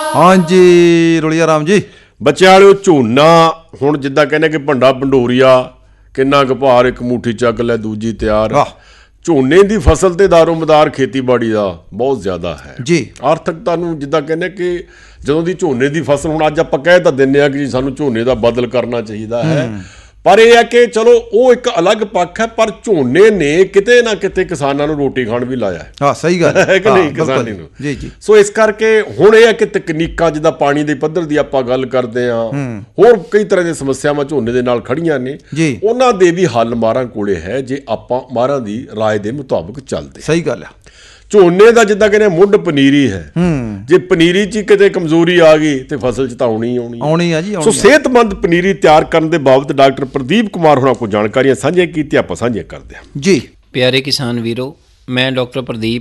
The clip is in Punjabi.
ਹਾਂਜੀ ਰੁਲੀਆ ਰਾਮ ਜੀ। ਬੱਚਿਆਂ ਵਾਲਿਓ, ਝੋਨਾ ਹੁਣ ਜਿੱਦਾਂ ਕਹਿੰਦੇ ਕਿ ਭੰਡਾ ਭੰਡੋਰੀਆ, ਕਿੰਨਾ ਕੁ ਭਾਰ, ਇੱਕ ਮੁੱਠੀ ਚੱਕ ਲੈ ਦੂਜੀ ਤਿਆਰ। ਝੋਨੇ ਦੀ ਫਸਲ ਤੇ ਦਾਰੋਮਦਾਰ ਖੇਤੀਬਾੜੀ ਦਾ ਬਹੁਤ ਜ਼ਿਆਦਾ ਹੈ ਜੀ। ਆਰਥਿਕਤਾ ਨੂੰ ਜਿੱਦਾਂ ਕਹਿੰਦੇ ਕਿ ਜਦੋਂ ਦੀ ਝੋਨੇ ਦੀ ਫਸਲ, ਹੁਣ ਅੱਜ ਆਪਾਂ ਕਹਿ ਤਾਂ ਦਿੰਦੇ ਹਾਂ ਕਿ ਜੀ ਸਾਨੂੰ ਝੋਨੇ ਦਾ ਬਦਲ ਕਰਨਾ ਚਾਹੀਦਾ ਹੈ, ਪਰ ਇਹ ਹੈ ਕਿ ਚਲੋ ਉਹ ਇੱਕ ਅਲੱਗ ਪੱਖ ਹੈ, ਪਰ ਝੋਨੇ ਨੇ ਕਿਤੇ ਨਾ ਕਿਤੇ ਕਿਸਾਨਾਂ ਨੂੰ ਰੋਟੀ ਖਾਣ ਵੀ ਲਾਇਆ ਹੈ। ਹਾਂ ਸਹੀ ਗੱਲ ਹੈ ਕਿ ਨਹੀਂ, ਕਿਸਾਨੀ ਨੂੰ। ਜੀ ਜੀ। ਸੋ ਇਸ ਕਰਕੇ ਹੁਣ ਇਹ ਹੈ ਕਿ ਤਕਨੀਕਾਂ, ਜਿੱਦਾਂ ਪਾਣੀ ਦੇ ਪੱਧਰ ਦੀ ਆਪਾਂ ਗੱਲ ਕਰਦੇ ਹਾਂ, ਹੋਰ ਕਈ ਤਰ੍ਹਾਂ ਦੀਆਂ ਸਮੱਸਿਆਵਾਂ ਝੋਨੇ ਦੇ ਨਾਲ ਖੜੀਆਂ ਨੇ, ਉਹਨਾਂ ਦੇ ਵੀ ਹੱਲ ਮਾਹਰਾਂ ਕੋਲੇ ਹੈ ਜੇ ਆਪਾਂ ਮਾਹਰਾਂ ਦੀ ਰਾਏ ਦੇ ਮੁਤਾਬਕ ਚੱਲਦੇ। ਸਹੀ ਗੱਲ ਆ। ਝੋਨੇ ਦਾ ਜਿੱਦਾਂ ਕਹਿੰਦੇ ਮੁੱਢ ਪਨੀਰੀ ਹੈ, ਜੇ ਪਨੀਰੀ 'ਚ ਕਿਤੇ ਕਮਜ਼ੋਰੀ ਆ ਗਈ ਤੇ ਫਸਲ 'ਚ ਤਾਂ ਆਉਣੀ ਆ ਜੀ। ਸੋ ਸਿਹਤਮੰਦ ਪਨੀਰੀ ਤਿਆਰ ਕਰਨ ਦੇ ਬਾਬਤ ਡਾਕਟਰ ਪ੍ਰਦੀਪ ਕੁਮਾਰ ਹੋਣਾ ਕੋਲ ਜਾਣਕਾਰੀਆਂ ਸਾਂਝੀਆਂ ਕੀਤੀ, ਆਪਾਂ ਸਾਂਝੀਆਂ ਕਰਦੇ ਹਾਂ ਜੀ। ਪਿਆਰੇ ਕਿਸਾਨ ਵੀਰੋ, ਮੈਂ ਡਾਕਟਰ ਪ੍ਰਦੀਪ